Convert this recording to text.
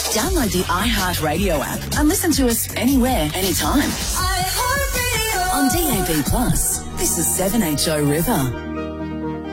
Download the iHeartRadio app and listen to us anywhere, anytime. On DAB+. This is 7HO River.